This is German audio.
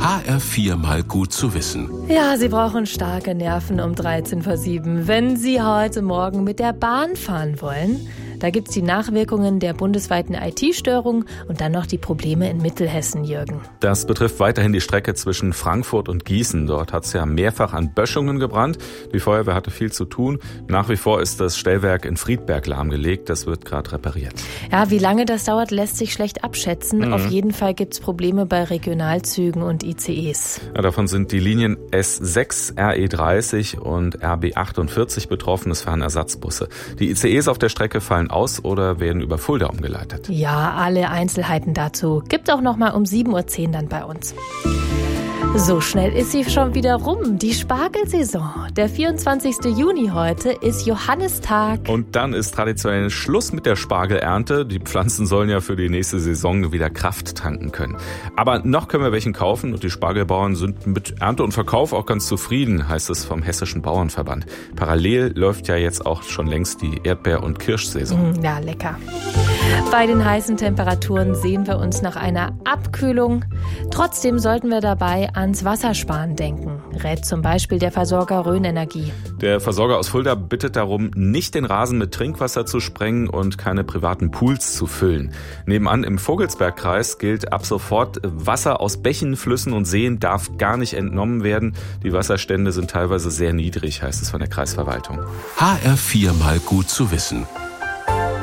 HR4 mal gut zu wissen. Ja, Sie brauchen starke Nerven um 13:07, wenn Sie heute Morgen mit der Bahn fahren wollen. Da gibt's die Nachwirkungen der bundesweiten IT-Störung und dann noch die Probleme in Mittelhessen, Jürgen. Das betrifft weiterhin die Strecke zwischen Frankfurt und Gießen. Dort hat es ja mehrfach an Böschungen gebrannt. Die Feuerwehr hatte viel zu tun. Nach wie vor ist das Stellwerk in Friedberg lahmgelegt. Das wird gerade repariert. Ja, wie lange das dauert, lässt sich schlecht abschätzen. Auf jeden Fall gibt's Probleme bei Regionalzügen und ICEs. Ja, davon sind die Linien S6, RE30 und RB48 betroffen. Es fahren Ersatzbusse. Die ICEs auf der Strecke fallen aus oder werden über Fulda umgeleitet. Ja, alle Einzelheiten dazu gibt auch noch mal um 7:10 Uhr dann bei uns. So schnell ist sie schon wieder rum, die Spargelsaison. Der 24. Juni heute ist Johannistag. Und dann ist traditionell Schluss mit der Spargelernte. Die Pflanzen sollen ja für die nächste Saison wieder Kraft tanken können. Aber noch können wir welchen kaufen und die Spargelbauern sind mit Ernte und Verkauf auch ganz zufrieden, heißt es vom Hessischen Bauernverband. Parallel läuft ja jetzt auch schon längst die Erdbeer- und Kirschsaison. Ja, lecker. Bei den heißen Temperaturen sehen wir uns nach einer Abkühlung. Trotzdem sollten wir dabei ans Wassersparen denken, rät zum Beispiel der Versorger Rhön Energie. Der Versorger aus Fulda bittet darum, nicht den Rasen mit Trinkwasser zu sprengen und keine privaten Pools zu füllen. Nebenan im Vogelsbergkreis gilt ab sofort, Wasser aus Bächen, Flüssen und Seen darf gar nicht entnommen werden. Die Wasserstände sind teilweise sehr niedrig, heißt es von der Kreisverwaltung. HR4 mal gut zu wissen.